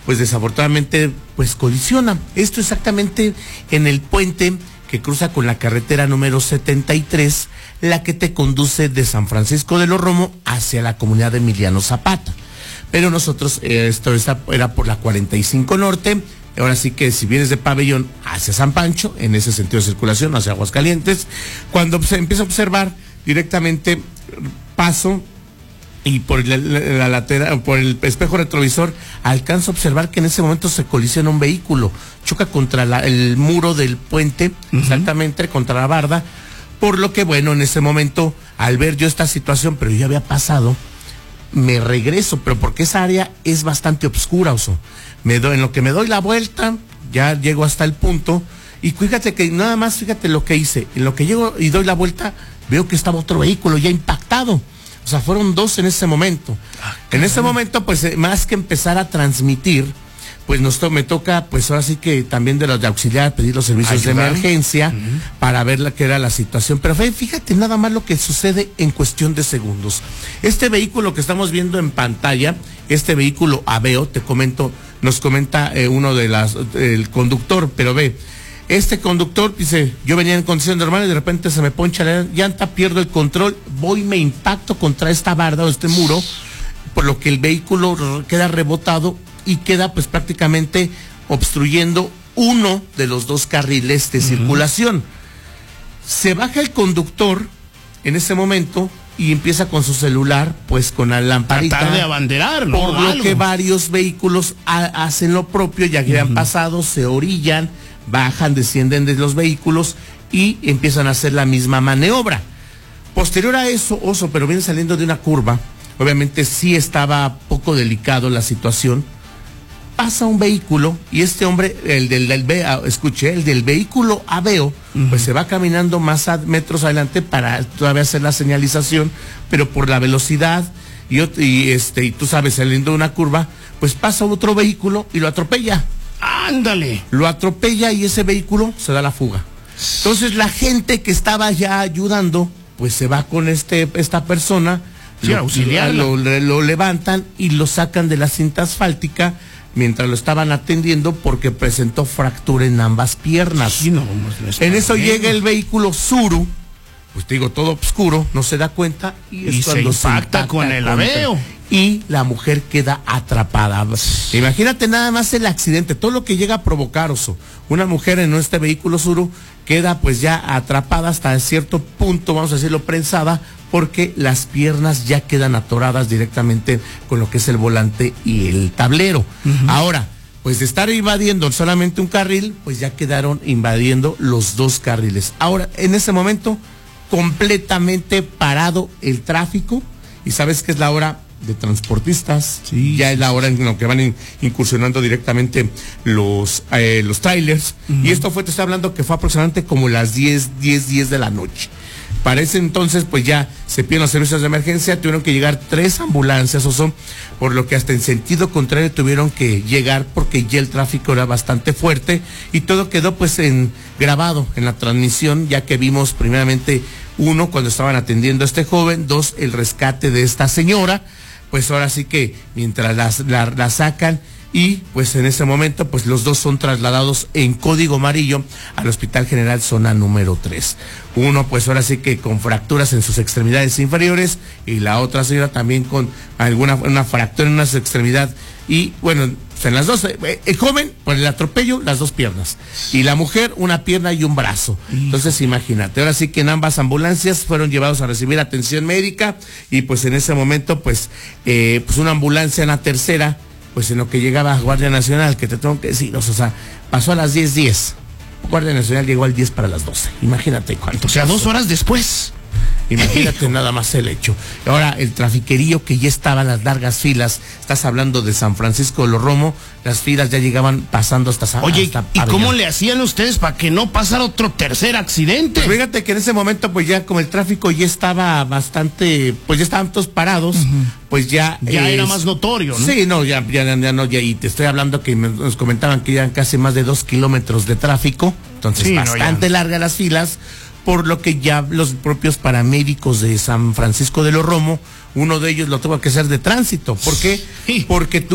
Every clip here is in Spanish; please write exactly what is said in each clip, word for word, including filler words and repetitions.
pues desafortunadamente pues colisiona. Esto exactamente en el puente que cruza con la carretera número setenta y tres, la que te conduce de San Francisco de los Romo hacia la comunidad de Emiliano Zapata. Pero nosotros, eh, esto era por la cuarenta y cinco Norte. Ahora sí que si vienes de Pabellón hacia San Pancho, en ese sentido de circulación, hacia Aguascalientes, cuando se empieza a observar directamente paso y por la, la, la lateral, por el espejo retrovisor, alcanzo a observar que en ese momento se colisiona un vehículo, choca contra la, el muro del puente, uh-huh. exactamente contra la barda, por lo que bueno, en ese momento, al ver yo esta situación, pero ya había pasado, me regreso, pero porque esa área es bastante oscura, Oso. Me doy, en lo que me doy la vuelta, ya llego hasta el punto, y fíjate que nada más, fíjate lo que hice, en lo que llego y doy la vuelta, veo que estaba otro vehículo ya impactado. O sea, fueron dos en ese momento. Ah, en ese momento, pues, más que empezar a transmitir, pues nos to me toca, pues ahora sí que también de los de auxiliar, pedir los servicios ¿Ayudar? de emergencia uh-huh. para ver la que era la situación. Pero fíjate nada más lo que sucede en cuestión de segundos. Este vehículo que estamos viendo en pantalla, este vehículo Aveo, te comento, nos comenta eh, uno de las, el conductor, pero ve, este conductor dice, yo venía en condiciones normales, de repente se me poncha la llanta, pierdo el control, voy y me impacto contra esta barda o este muro, por lo que el vehículo queda rebotado y queda pues prácticamente obstruyendo uno de los dos carriles de uh-huh. circulación. Se baja el conductor en ese momento y empieza con su celular, pues con la lamparita. Tratar de abanderar, ¿no? Por lo que varios vehículos ha, hacen lo propio, ya que uh-huh. han pasado, se orillan, bajan, descienden de los vehículos y empiezan a hacer la misma maniobra. Posterior a eso, Oso, pero viene saliendo de una curva, obviamente sí estaba poco delicado la situación. Pasa un vehículo y este hombre, el del, del escuché, el del vehículo Aveo, uh-huh. pues se va caminando más a, metros adelante para todavía hacer la señalización, pero por la velocidad y, y este y tú sabes, saliendo de una curva, pues pasa otro vehículo y lo atropella. ¡Ándale! Lo atropella y ese vehículo se da la fuga. Entonces la gente que estaba ya ayudando, pues se va con este esta persona, sí, lo, lo, lo, lo levantan y lo sacan de la cinta asfáltica mientras lo estaban atendiendo porque presentó fractura en ambas piernas. Sí, no, no, en eso bien. Llega el vehículo Tsuru, pues te digo, todo oscuro, no se da cuenta y, y es se cuando impacta, se impacta con el Aveo. Y la mujer queda atrapada. Imagínate nada más el accidente, todo lo que llega a provocar, Oso. Una mujer en este vehículo Tsuru queda pues ya atrapada hasta cierto punto, vamos a decirlo, prensada, porque las piernas ya quedan atoradas directamente con lo que es el volante y el tablero. Uh-huh. Ahora, pues de estar invadiendo solamente un carril, pues ya quedaron invadiendo los dos carriles. Ahora, en ese momento, completamente parado el tráfico, y sabes que es la hora de transportistas, sí, ya es la hora en lo que van in, incursionando directamente los eh, los trailers, uh-huh. y esto fue, te estoy hablando que fue aproximadamente como las diez, diez, diez de la noche. Para ese entonces, pues ya se piden los servicios de emergencia, tuvieron que llegar tres ambulancias, Oso, por lo que hasta en sentido contrario tuvieron que llegar porque ya el tráfico era bastante fuerte y todo quedó pues en grabado en la transmisión, ya que vimos primeramente uno cuando estaban atendiendo a este joven, dos el rescate de esta señora, pues ahora sí que mientras la, la, la sacan y pues en ese momento pues los dos son trasladados en código amarillo al Hospital General Zona número tres. Uno pues ahora sí que con fracturas en sus extremidades inferiores y la otra señora también con alguna una fractura en una extremidad y bueno, en las dos, el joven por el atropello, las dos piernas y la mujer una pierna y un brazo. Entonces imagínate, ahora sí que en ambas ambulancias fueron llevados a recibir atención médica y pues en ese momento pues, eh, pues una ambulancia en la tercera, pues en lo que llegaba Guardia Nacional, que te tengo que decir, o sea, pasó a las diez diez. Guardia Nacional llegó al diez para las doce. Imagínate cuánto. O sea, pasó. Dos horas después. Imagínate nada más el hecho. Ahora, el trafiquerío que ya estaba en las largas filas, estás hablando de San Francisco de los Romo, las filas ya llegaban pasando hasta... Oye, hasta ¿y cómo le hacían ustedes para que no pasara otro tercer accidente? Pues fíjate que en ese momento, pues ya como el tráfico ya estaba bastante, pues ya estaban todos parados, uh-huh. pues ya... Ya eh, era más notorio, ¿no? Sí, no, ya, ya, ya no, ya, y te estoy hablando que me, nos comentaban que eran casi más de dos kilómetros de tráfico, entonces sí, bastante no, largas las filas, por lo que ya los propios paramédicos de San Francisco de los Romo, uno de ellos lo tuvo que hacer de tránsito. ¿Por qué? Sí. Porque tuvo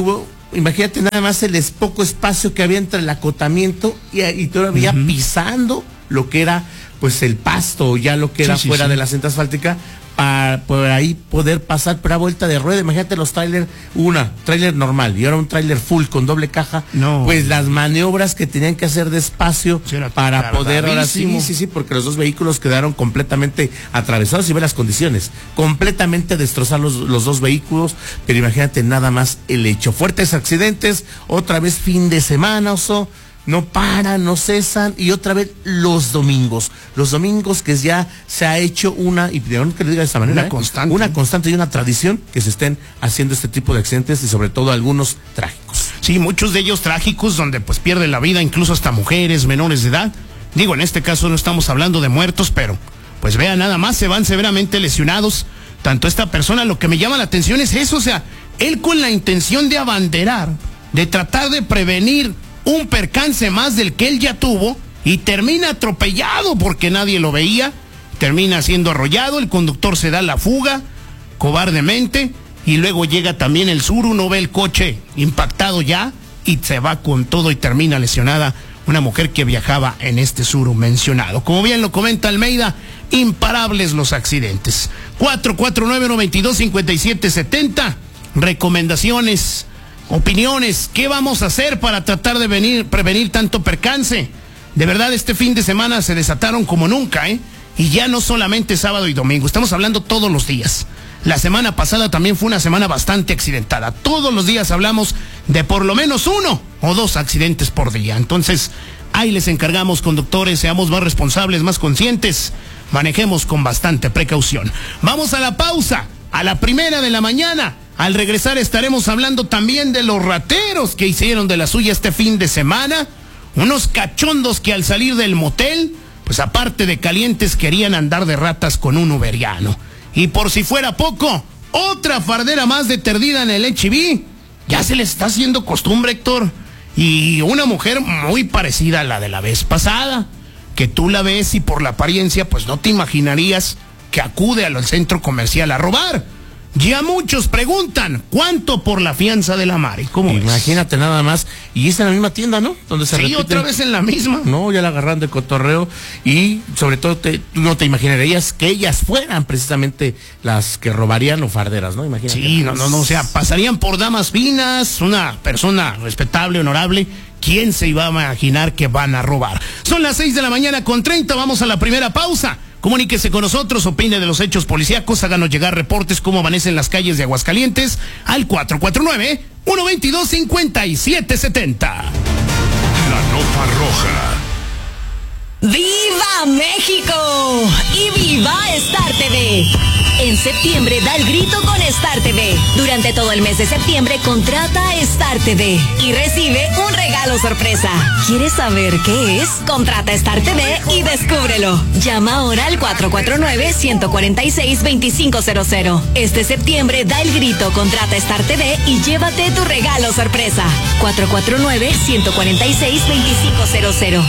imagínate nada más el es poco espacio que había entre el acotamiento y, y todavía uh-huh. pisando lo que era pues el pasto, ya lo que era sí, sí, fuera sí. de la cinta asfáltica, para por ahí poder pasar por la vuelta de rueda. Imagínate los trailers, una, trailer normal y ahora un trailer full con doble caja, no. pues las maniobras que tenían que hacer despacio sí, para poder, ahora sí, sí, sí, porque los dos vehículos quedaron completamente atravesados y ve las condiciones, completamente destrozar los, los dos vehículos, pero imagínate nada más el hecho. Fuertes accidentes, otra vez fin de semana, Oso. No paran, no cesan, y otra vez los domingos. Los domingos que ya se ha hecho una, y perdón que le diga de esta manera, una ¿eh? constante. Una constante y una tradición que se estén haciendo este tipo de accidentes y sobre todo algunos trágicos. Sí, muchos de ellos trágicos donde pues pierden la vida incluso hasta mujeres menores de edad. Digo, en este caso no estamos hablando de muertos, pero pues vean, nada más se van severamente lesionados. Tanto esta persona, lo que me llama la atención es eso, o sea, él con la intención de abanderar, de tratar de prevenir un percance más del que él ya tuvo, y termina atropellado porque nadie lo veía, termina siendo arrollado, el conductor se da la fuga cobardemente, y luego llega también el sur, uno ve el coche impactado ya, y se va con todo y termina lesionada una mujer que viajaba en este Suru mencionado. Como bien lo comenta Almeida, imparables los accidentes. cuatro cuatro nueve, uno dos dos, cinco siete siete cero, recomendaciones, opiniones, ¿qué vamos a hacer para tratar de venir, prevenir tanto percance? De verdad, este fin de semana se desataron como nunca, ¿eh? Y ya no solamente sábado y domingo, estamos hablando todos los días. La semana pasada también fue una semana bastante accidentada. Todos los días hablamos de por lo menos uno o dos accidentes por día. Entonces, ahí les encargamos, conductores, seamos más responsables, más conscientes, manejemos con bastante precaución. Vamos a la pausa, a la primera de la mañana. Al regresar estaremos hablando también de los rateros que hicieron de la suya este fin de semana. Unos cachondos que al salir del motel, pues aparte de calientes, querían andar de ratas con un uberiano. Y por si fuera poco, otra fardera más de terdida en el H I V. Ya se les está haciendo costumbre, Héctor. Y una mujer muy parecida a la de la vez pasada, que tú la ves y por la apariencia pues no te imaginarías que acude al centro comercial a robar. Ya muchos preguntan, ¿cuánto por la fianza de la Mari? ¿Cómo Imagínate es? Nada más. Y es en la misma tienda, ¿no? Donde se sí, repiten. Otra vez en la misma. No, ya la agarran de cotorreo. Y sobre todo, te, tú no te imaginarías que ellas fueran precisamente las que robarían o farderas, ¿no? Imagínate. Sí, no, no, no, o sea, pasarían por damas finas, una persona respetable, honorable. ¿Quién se iba a imaginar que van a robar? Son las seis de la mañana con treinta, vamos a la primera pausa. Comuníquese con nosotros, opine de los hechos policíacos, háganos llegar reportes cómo amanecen las calles de Aguascalientes al cuatro cuatro nueve, uno dos dos, cinco siete siete cero. La nota roja. ¡Viva México! ¡Y viva Star T V! En septiembre da el grito con Star T V. Durante todo el mes de septiembre contrata Star T V y recibe un regalo sorpresa. ¿Quieres saber qué es? Contrata Star T V y descúbrelo. Llama ahora al cuatro cuatro nueve, uno cuatro seis, dos cinco cero cero. Este septiembre da el grito, contrata Star T V y llévate tu regalo sorpresa. cuatro cuatro nueve, uno cuatro seis, dos cinco cero cero.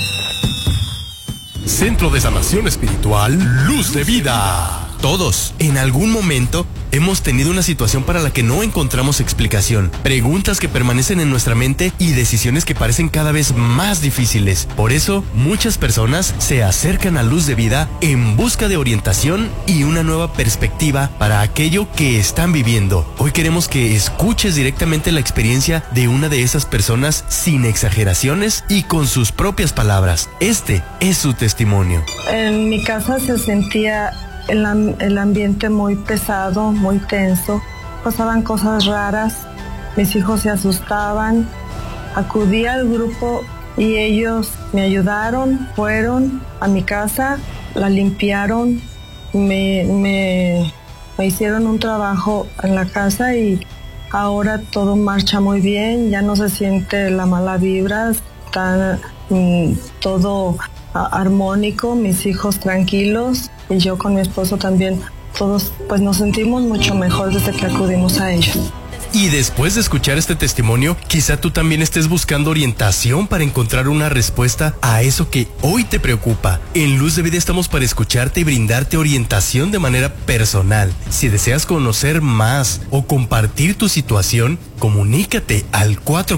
Centro de Sanación Espiritual Luz de Vida. Todos, en algún momento, hemos tenido una situación para la que no encontramos explicación, preguntas que permanecen en nuestra mente y decisiones que parecen cada vez más difíciles. Por eso, muchas personas se acercan a Luz de Vida en busca de orientación y una nueva perspectiva para aquello que están viviendo. Hoy queremos que escuches directamente la experiencia de una de esas personas sin exageraciones y con sus propias palabras. Este es su testimonio. En mi casa se sentía El, el ambiente muy pesado, muy tenso, pasaban cosas raras, mis hijos se asustaban, acudí al grupo y ellos me ayudaron, fueron a mi casa, la limpiaron, me, me, me hicieron un trabajo en la casa y ahora todo marcha muy bien, ya no se siente la mala vibra, está mm, todo armónico, mis hijos tranquilos y yo con mi esposo también, todos pues nos sentimos mucho mejor desde que acudimos a ellos. Y después de escuchar este testimonio, quizá tú también estés buscando orientación para encontrar una respuesta a eso que hoy te preocupa. En Luz de Vida estamos para escucharte y brindarte orientación de manera personal. Si deseas conocer más o compartir tu situación, comunícate al cuatro